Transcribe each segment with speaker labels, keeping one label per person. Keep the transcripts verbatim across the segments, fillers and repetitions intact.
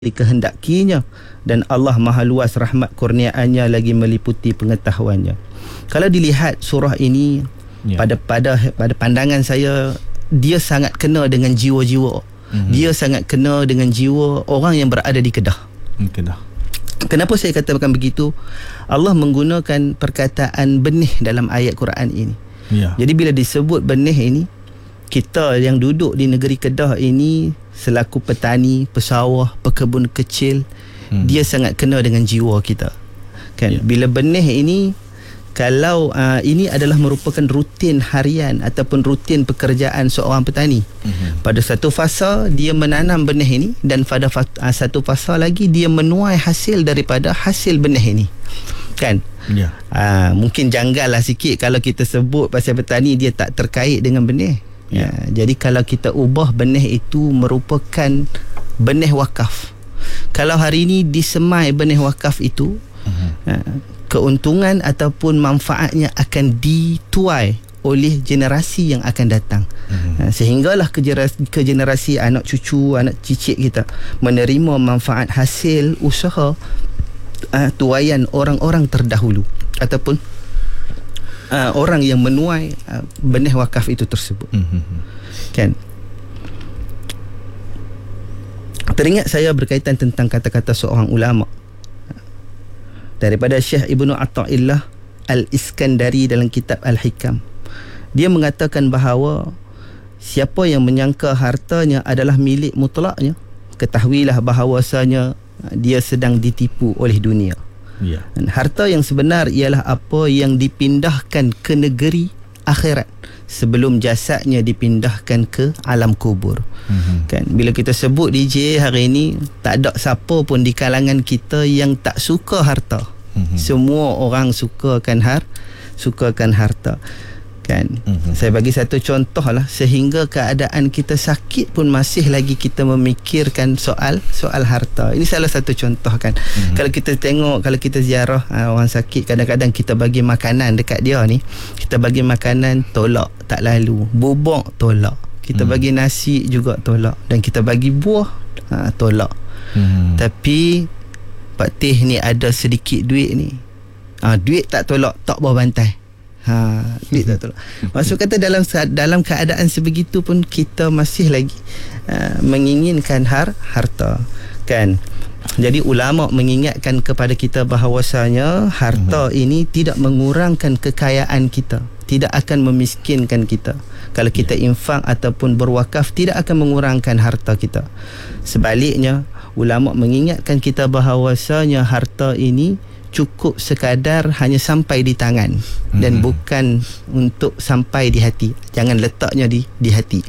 Speaker 1: dikehendakinya, dan Allah maha luas rahmat kurniaannya lagi meliputi pengetahuannya. Kalau dilihat surah ini, ya. pada pada pada pandangan saya, dia sangat kena dengan jiwa-jiwa. Mm-hmm. Dia sangat kena dengan jiwa orang yang berada di Kedah.
Speaker 2: Kedah.
Speaker 1: Kenapa saya katakan begitu? Allah menggunakan perkataan benih dalam ayat Quran ini. Ya. Jadi bila disebut benih ini, kita yang duduk di negeri Kedah ini selaku petani, pesawah, pekebun kecil, hmm. dia sangat kena dengan jiwa kita. Kan? Ya. Bila benih ini, kalau uh, ini adalah merupakan rutin harian ataupun rutin pekerjaan seorang petani. Hmm. Pada satu fasa dia menanam benih ini, dan pada fa- uh, satu fasa lagi dia menuai hasil daripada hasil benih ini. Kan? Ya. Uh, mungkin janggal lah sikit kalau kita sebut pasal petani dia tak terkait dengan benih. Ya, jadi kalau kita ubah benih itu merupakan benih wakaf. Kalau hari ini disemai benih wakaf itu, uh-huh. keuntungan ataupun manfaatnya akan dituai oleh generasi yang akan datang. Uh-huh. Sehinggalah ke generasi, ke generasi anak cucu, anak cicit kita menerima manfaat hasil usaha uh, tuaian orang-orang terdahulu ataupun Uh, orang yang menuai uh, benih wakaf itu tersebut. Mm-hmm. Kan? Teringat saya berkaitan tentang kata-kata seorang ulama daripada Syekh Ibnu Athaillah Al-Iskandari dalam kitab Al-Hikam. Dia mengatakan bahawa siapa yang menyangka hartanya adalah milik mutlaknya, ketahuilah bahawasanya dia sedang ditipu oleh dunia. Ya. Dan harta yang sebenar ialah apa yang dipindahkan ke negeri akhirat sebelum jasadnya dipindahkan ke alam kubur. Mm-hmm. Kan, bila kita sebut D J hari ini, tak ada siapa pun di kalangan kita yang tak suka harta. Mm-hmm. Semua orang sukakan har sukakan harta. Kan? Mm-hmm. Saya bagi satu contoh lah, sehingga keadaan kita sakit pun masih lagi kita memikirkan soal soal harta. Ini salah satu contoh kan. Mm-hmm. Kalau kita tengok, kalau kita ziarah uh, orang sakit, kadang-kadang kita bagi makanan dekat dia ni, kita bagi makanan tolak tak lalu, bubuk tolak, kita mm-hmm. bagi nasi juga tolak, dan kita bagi buah uh, tolak. Mm-hmm. Tapi Pak Teh ni ada sedikit duit ni, uh, duit tak tolak, tak bawah bantai. Ha, duit tak tolak. Maksud kata dalam dalam keadaan sebegitu pun kita masih lagi uh, menginginkan har, harta. Kan? Jadi ulama mengingatkan kepada kita bahawasanya harta hmm. ini tidak mengurangkan kekayaan kita, tidak akan memiskinkan kita. Kalau kita yeah. infak ataupun berwakaf, tidak akan mengurangkan harta kita. Sebaliknya, ulama mengingatkan kita bahawasanya harta ini cukup sekadar hanya sampai di tangan, mm-hmm. dan bukan untuk sampai di hati. Jangan letaknya di di hati.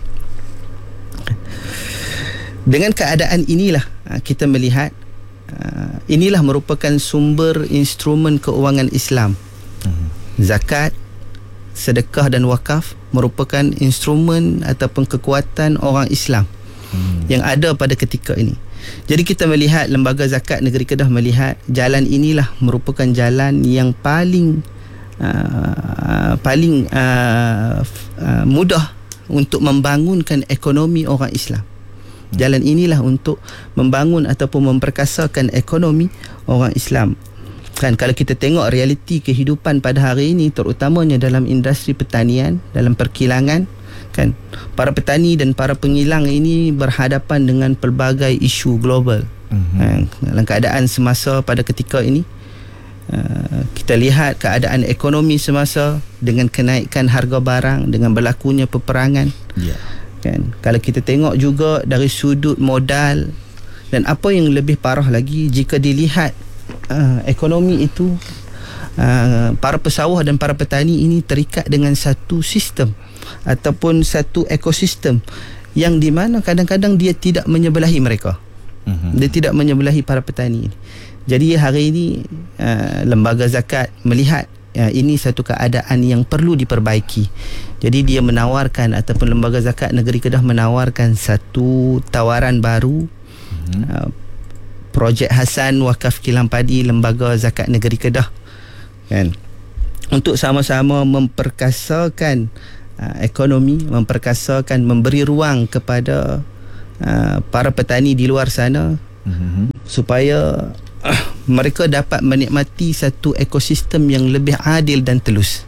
Speaker 1: Dengan keadaan inilah kita melihat inilah merupakan sumber instrumen keuangan Islam. Mm-hmm. Zakat, sedekah dan wakaf merupakan instrumen ataupun kekuatan orang Islam mm-hmm. yang ada pada ketika ini. Jadi kita melihat Lembaga Zakat Negeri Kedah melihat jalan inilah merupakan jalan yang paling uh, paling uh, uh, mudah untuk membangunkan ekonomi orang Islam. Jalan inilah untuk membangun ataupun memperkasakan ekonomi orang Islam. Kan, kalau kita tengok realiti kehidupan pada hari ini, terutamanya dalam industri pertanian, dalam perkilangan, kan, para petani dan para pengilang ini berhadapan dengan pelbagai isu global. Mm-hmm. Ha, dalam keadaan semasa pada ketika ini, uh, kita lihat keadaan ekonomi semasa dengan kenaikan harga barang, dengan berlakunya peperangan. Yeah. Kan, kalau kita tengok juga dari sudut modal, dan apa yang lebih parah lagi, jika dilihat uh, ekonomi itu, uh, para pesawah dan para petani ini terikat dengan satu sistem ataupun satu ekosistem yang di mana kadang-kadang dia tidak menyebelahi mereka. Uh-huh. Dia tidak menyebelahi para petani. Jadi hari ini uh, Lembaga Zakat melihat uh, ini satu keadaan yang perlu diperbaiki. Jadi dia menawarkan, ataupun Lembaga Zakat Negeri Kedah menawarkan satu tawaran baru, uh-huh. uh, Projek Hasan Wakaf Kilang Padi Lembaga Zakat Negeri Kedah, kan, untuk sama-sama memperkasakan Uh, ekonomi, memperkasakan, memberi ruang kepada uh, para petani di luar sana mm-hmm. supaya uh, mereka dapat menikmati satu ekosistem yang lebih adil dan telus.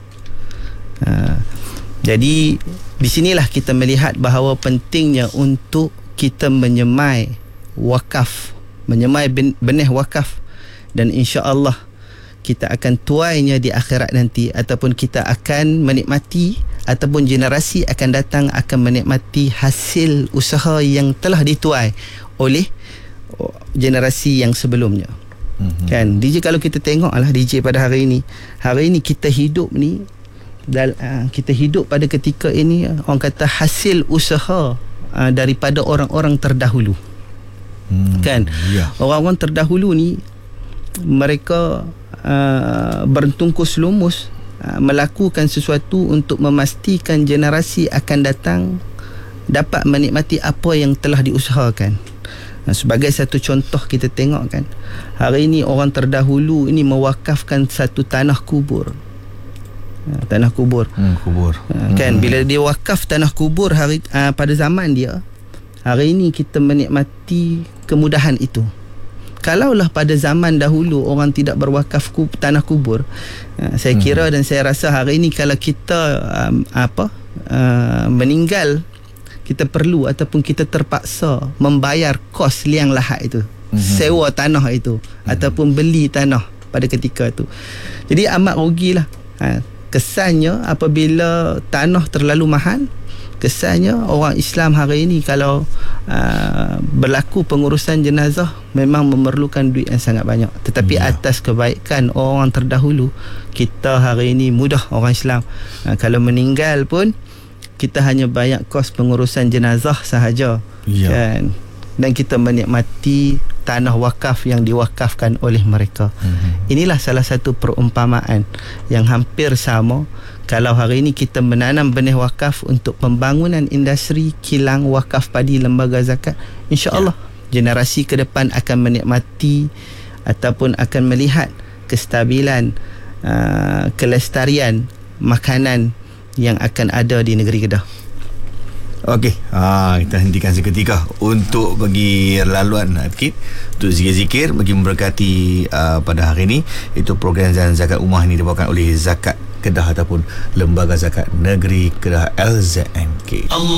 Speaker 1: Uh, jadi di sinilah kita melihat bahawa pentingnya untuk kita menyemai wakaf, menyemai benih wakaf, dan insya-Allah kita akan tuainya di akhirat nanti, ataupun kita akan menikmati, ataupun generasi akan datang akan menikmati hasil usaha yang telah dituai oleh generasi yang sebelumnya. Mm-hmm. Kan D J, kalau kita tengoklah D J pada hari ini, hari ini kita hidup ni dal, uh, kita hidup pada ketika ini, orang kata hasil usaha uh, daripada orang-orang terdahulu. Mm, kan yeah. Orang-orang terdahulu ni mereka Uh, bertungkus lumus uh, melakukan sesuatu untuk memastikan generasi akan datang dapat menikmati apa yang telah diusahakan. Uh, sebagai satu contoh kita tengok kan, hari ini orang terdahulu ini mewakafkan satu tanah kubur. Uh, tanah kubur. Hmm, kubur. Uh, kan hmm. bila dia wakaf tanah kubur hari uh, pada zaman dia, hari ini kita menikmati kemudahan itu. Kalaulah pada zaman dahulu orang tidak berwakaf kub, tanah kubur, uh, saya kira hmm. dan saya rasa hari ini kalau kita um, apa uh, meninggal, kita perlu ataupun kita terpaksa membayar kos liang lahat itu, hmm. sewa tanah itu, hmm. ataupun beli tanah pada ketika itu. Jadi amat rugilah. Uh, kesannya apabila tanah terlalu mahal, kesannya orang Islam hari ini kalau uh, berlaku pengurusan jenazah memang memerlukan duit yang sangat banyak. Tetapi ya. atas kebaikan orang terdahulu, kita hari ini mudah orang Islam. Uh, kalau meninggal pun kita hanya bayar kos pengurusan jenazah sahaja. Ya. Kan? Dan kita menikmati tanah wakaf yang diwakafkan oleh mereka. Mm-hmm. Inilah salah satu perumpamaan yang hampir sama. Kalau hari ini kita menanam benih wakaf untuk pembangunan industri kilang wakaf padi lembaga zakat, insya-Allah ya. generasi ke depan akan menikmati ataupun akan melihat kestabilan, uh, kelestarian makanan yang akan ada di negeri Kedah.
Speaker 2: Okey, ha, kita hentikan seketika untuk bagi laluan sikit untuk zikir-zikir bagi memberkati uh, pada hari ini. Itu program Zakat Umrah ini dibawakan oleh Zakat Kedah ataupun Lembaga Zakat Negeri Kedah L Z M K.